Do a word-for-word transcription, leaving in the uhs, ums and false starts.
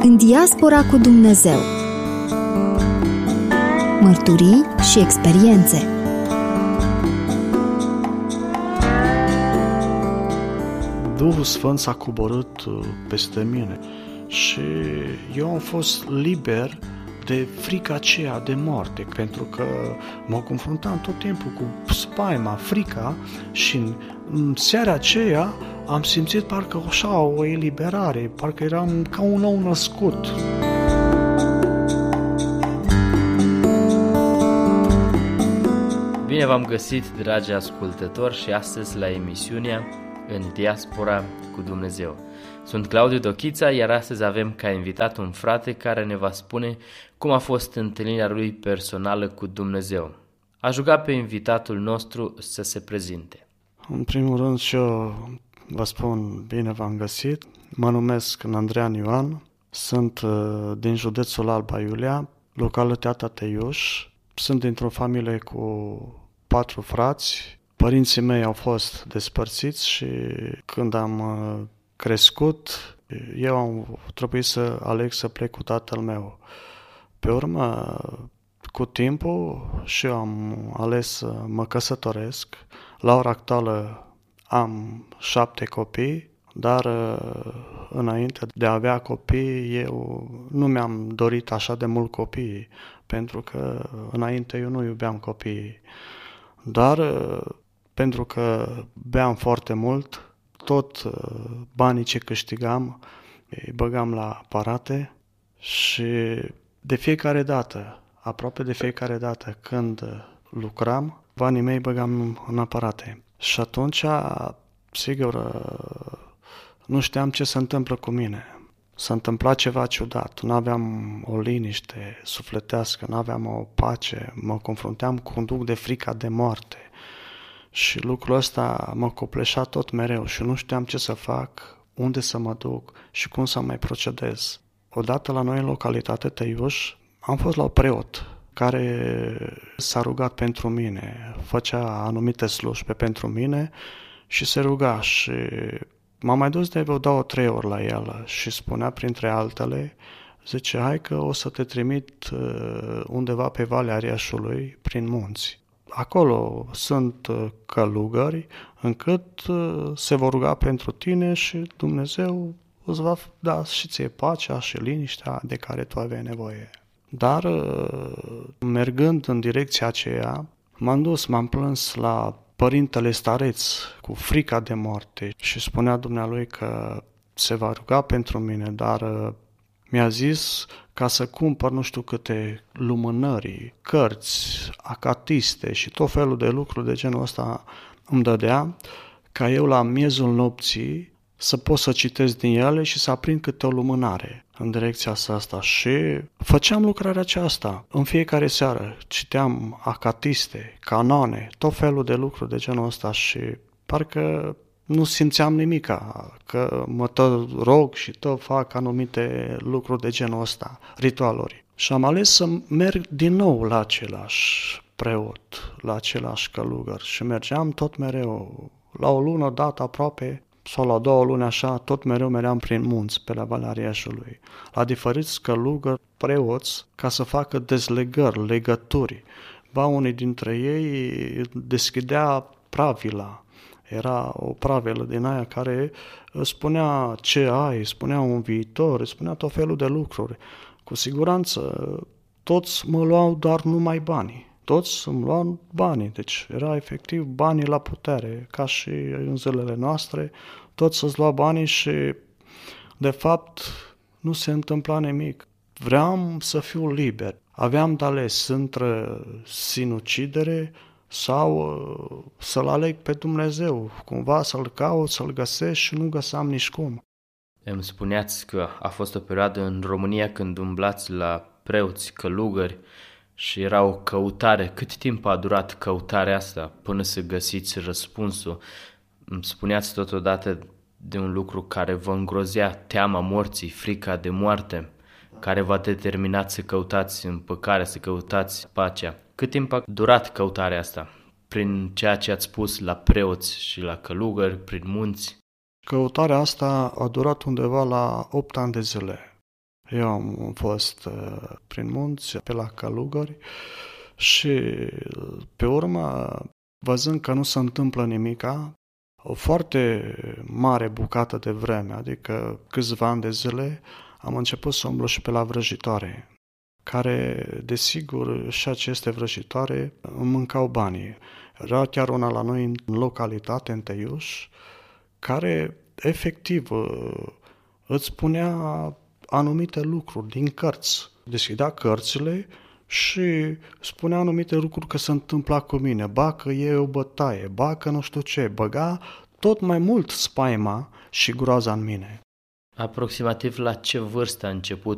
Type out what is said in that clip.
În diaspora cu Dumnezeu. Mărturii și experiențe. Duhul Sfânt s-a coborât peste mine și eu am fost liber de frica aceea de moarte, pentru că mă confruntam tot timpul cu spaima, frica, și în, în seara aceea am simțit parcă așa o eliberare, parcă eram ca un nou născut. Bine v-am găsit, dragi ascultători, și astăzi la emisiunea În diaspora cu Dumnezeu. Sunt Claudiu Dochița, iar astăzi avem ca invitat un frate care ne va spune cum a fost întâlnirea lui personală cu Dumnezeu. Aș ruga pe invitatul nostru să se prezinte. În primul rând și eu vă spun bine v-am găsit. Mă numesc Andrean Ioan, sunt din județul Alba Iulia, localitatea Teiuș. Sunt dintr-o familie cu patru frați. Părinții mei au fost despărțiți și când am crescut, eu am trebuit să aleg să plec cu tatăl meu. Pe urmă, cu timpul, și eu am ales să mă căsătoresc. La ora actuală am șapte copii, dar înainte de a avea copii, eu nu mi-am dorit așa de mult copii, pentru că înainte eu nu iubeam copiii. Dar pentru că beam foarte mult, tot banii ce câștigam îi băgam la aparate și de fiecare dată, aproape de fiecare dată când lucram, banii mei băgam în aparate. Și atunci, sigur, nu știam ce se întâmplă cu mine. S-a întâmplat ceva ciudat, nu aveam o liniște sufletească, nu aveam o pace, mă confrunteam cu un duc de frica de moarte. Și lucrul ăsta mă copleșea tot mereu și nu știam ce să fac, unde să mă duc și cum să mai procedez. Odată la noi în localitate Teiuș am fost la un preot care s-a rugat pentru mine, făcea anumite slujbe pentru mine și se ruga și m-am mai dus de vreo două, trei ori la el și spunea printre altele, zice, hai că o să te trimit undeva pe Valea Riașului prin munți. Acolo sunt călugări încât se vor ruga pentru tine și Dumnezeu îți va da și ție pacea și liniștea de care tu aveai nevoie. Dar mergând în direcția aceea, m-am dus, m-am plâns la părintele stareț cu frica de moarte și spunea dumnealui că se va ruga pentru mine, dar mi-a zis ca să cumpăr nu știu câte lumânări, cărți, acatiste și tot felul de lucruri de genul ăsta îmi dădea, ca eu la miezul nopții să pot să citesc din ele și să aprind câte o lumânare în direcția asta. Și făceam lucrarea aceasta. În fiecare seară citeam acatiste, canoane, tot felul de lucruri de genul ăsta și parcă nu simțeam nimica, că mă tot rog și tot fac anumite lucruri de genul ăsta, ritualuri. Și am ales să merg din nou la același preot, la același călugăr și mergeam tot mereu, la o lună dată aproape, sau la două luni așa, tot mereu meream prin munți, pe la Valea Riașului, la diferiți călugări, preoți, ca să facă dezlegări, legături. Ba, unii dintre ei deschidea pravila. Era o pravelă din aia care spunea ce ai, spunea un viitor, spunea tot felul de lucruri. Cu siguranță, toți mă luau doar numai banii. Toți îmi luau banii, deci era efectiv banii la putere, ca și în zilele noastre, toți îți luau banii și, de fapt, nu se întâmpla nimic. Vreau să fiu liber. Aveam de ales între sinucidere sau să-L aleg pe Dumnezeu, cumva să-L caut, să-L găsesc și nu găseam nici cum. Îmi spuneați că a fost o perioadă în România când umblați la preoți, călugări și era o căutare. Cât timp a durat căutarea asta până să găsiți răspunsul? Îmi spuneați totodată de un lucru care vă îngrozea, teama morții, frica de moarte, care v-a determinat să căutați împăcarea, să căutați pacea. Cât timp a durat căutarea asta? Prin ceea ce ați spus la preoți și la călugări, prin munți? Căutarea asta a durat undeva la opt ani de zile. Eu am fost prin munți, pe la Călugări și pe urmă, văzând că nu se întâmplă nimica, o foarte mare bucată de vreme, adică câțiva ani de zile, am început să umblu și pe la vrăjitoare, care, desigur, și aceste vrăjitoare îmi mâncau banii. Era chiar una la noi în localitate, în Teiuș, care efectiv îți spunea anumite lucruri din cărți. Deschidea cărțile și spunea anumite lucruri că se întâmpla cu mine, ba că e o bătaie, ba că nu știu ce, băga tot mai mult spaima și groaza în mine. Aproximativ la ce vârstă a început